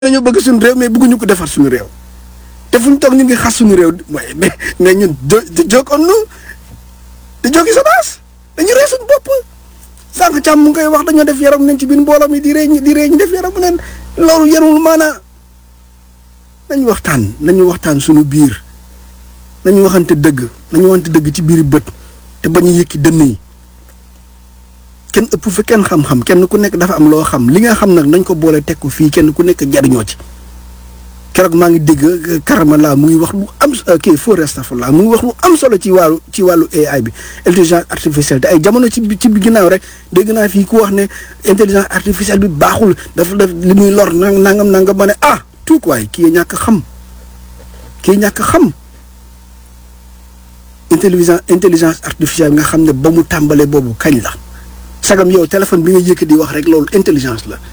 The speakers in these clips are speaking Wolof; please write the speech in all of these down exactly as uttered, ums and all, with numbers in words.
dañoo bëgg suñu réew mais bëgguñu ko defar suñu réew te fu ñu toog ñu ngi xas suñu réew mooy mais mais ñun di jokkoon nu di jokki sa baas dañu ree suñu bopp sànq càmm mu ngi koy wax dañoo def yaram nañ ci biir mbooloo mi di ree di ree ñu def yaram neen loolu yarul maanaa nañu waxtaan nañu waxtaan suñu biir nañu waxante dëgg nañu waxante dëgg ci biir bët te bañ a yëkki dënn yi kenn ëpp fi kenn xam-xam kenn ku nekk dafa am loo xam li nga xam nag nañ ko boole teg ko fii kenn ku nekk jariñoo ci keroog maa ngi dégg karama laa mu ngi wax lu am kii foo restafurlah mu ngi wax lu am solo ci wàllu ci wàllu A I bi intelligence artificielle te ay jamono ci ci ginnaaw rek dégg naa fii ku wax ne intelligence artificielle bi baaxul dafa def li muy lor nangam nangam ma ne ah tout quoi kii ñàkk xam kii ñàkk xam intelligence intelligence artificielle nga xam ne ba mu tàmbalee boobu kañ la. sagam yow téléphone bi nga yëkk di wax rek loolu intelligence la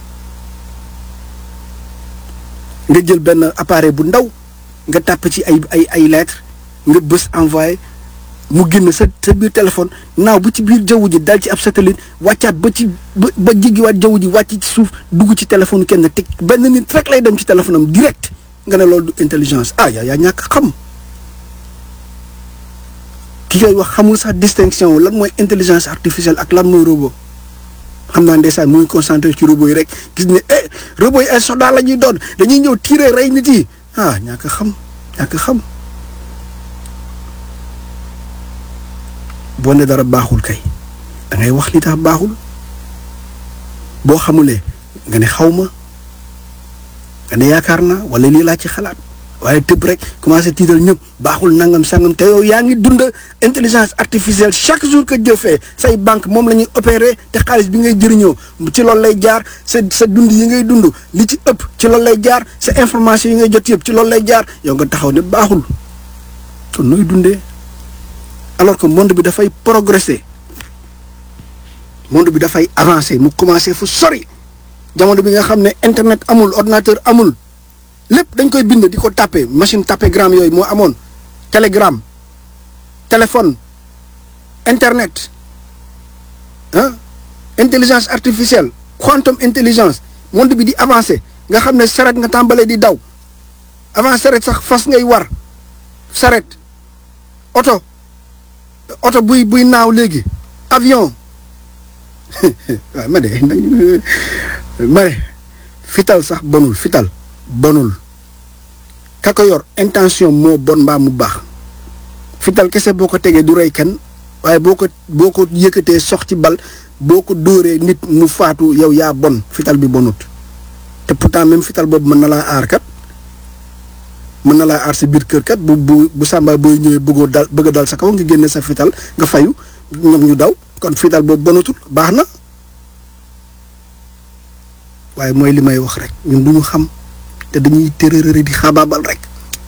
nga jël benn appareil bu ndaw nga tàpp ci ay ay ay lettres nga bës envoyé mu génn sa sa biir téléphone naaw ba ci biir jaww ji dal ci ab satellite wàccaat ba ci ba ba jéggiwaat jaww ji wàcc ci suuf dugg ci téléphone kenn teg benn nit rek lay dem ci téléphone am direct nga ne loolu du intelligence ah yaa yaa ñàkk xam ki koy wax xamul sax distinction lan mooy intelligence artificielle ak lan mooy robot xam naa ndeysaan muy concentré ci robot yi rek gis ne eh robot yi ay soldat la ñuy doon dañuy ñëw tirer rey nit yi ah ñàkk xam ñàkk xam boo ne dara baaxul kay da ngay wax li tax baaxul boo xamulee nga ne xaw ma nga ne yaakaar naa wala lii laa ci xalaat. waaye tëb rek commencé tiital ñëpp baaxul nangam sangam te yow yaa ngi dund intelligence artificielle chaque jour que Dieu fait say banque moom la ñuy opérer te xaalis bi ngay jëriñoo ci loolu lay jaar sa sa dund yi ngay dund li ci ëpp ci loolu lay jaar sa information yi ngay jot yëpp ci loolu lay jaar yow nga taxaw ne baaxul kon nooy dundee alors que monde bi dafay progresser monde bi dafay avancer mu commencé fu sori jamono bi nga xam ne internet amul ordinateur amul. lépp dañ koy bind di ko tapé machine tapé gramme yooyu moo amoon télégramme téléphone internet ah intelligence artificielle quantum intelligence monde bi di avancé nga xam ne saret nga tàmbalee di daw avant saret sax fas ngay war saret oto oto buy buy naaw léegi avion waaw ma de ma de fital sax bonul fital bonul ka ko yor intention moo bon mbaa mu baax fital kese boo ko tegee du rey kenn waaye boo ko boo ko yëkkatee sox ci bal boo ko dóoree nit mu faatu yow yaa bon fital bi bonut te pourtant même fital boobu mën na laa aar kat mën na laa aar sa biir kër kat bu bu bu sàmba booy ñëwee bëggoo dal bëgg a dal sa kaw nga génne sa fital nga fayu ñoom ñu daw kon fital boobu bonatul baax na waaye mooy li may wax rek ñun du ñu xam. te dañuy tërërëri di xabaabal rek.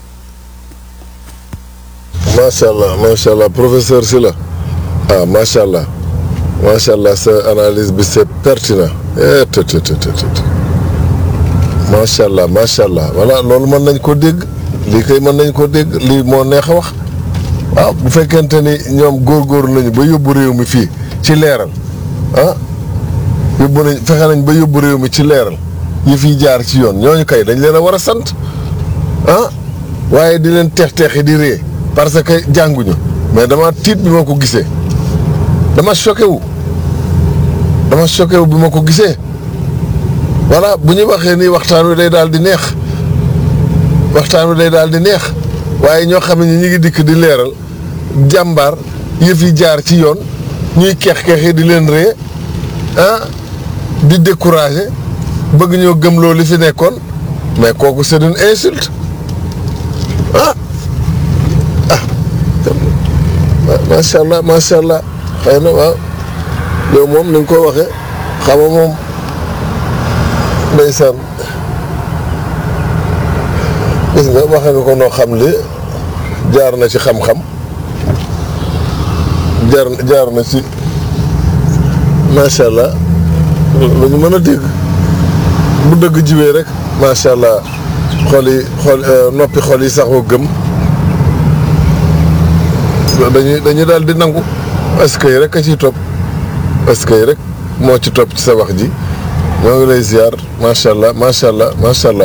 macha allah macha allah professeur Sylla ah macha allah macha allah sa analyse bi c'est pertinent eh te te te te macha allah macha allah voilà loolu mën nañ ko dégg lii kay mën nañ ko dégg lii moo neex a wax waaw bu fekkente ni ñoom góorgóorlu nañu ba yóbbu réew mi fii ci leeral ah yóbbu nañ fexe nañ ba yóbbu réew mi ci leeral. yi fiy jaar ci yoon ñooñu kay dañ leen a war a sant ah waaye di leen teex teexi di ree parce que jànguñu mais dama tiit bi ma ko gisee dama choqué wu dama choqué wu bi ma ko gisee voilà bu ñu waxee nii waxtaan wi day daal di neex waxtaan wi day daal di neex waaye ñoo xam ne ñu ngi dikk di leeral jàmbaar yëf yi jaar ci yoon ñuy keex keexi di leen ree ah di décourager. bëgg ñoo gëm loolu li fi nekkoon mais kooku c'est une insulte ah ah macha allah macha allah xëy na waaw yow moom ni nga ko waxee xam nga moom ndeysaan gis nga waxee nga ko noo xam li jaar na ci xam-xam jaar jaar na ci macha allah lu ñu mën a dégg. bu dëgg jiwee rek macha allah xol yi xol noppi xol yi sax ko gëm dañuy dañuy daal di nangu est-ce que rek a ciy topp est-ce que rek moo ci topp ci sa wax ji ñoo ngi lay ziar macha allah macha allah macha allah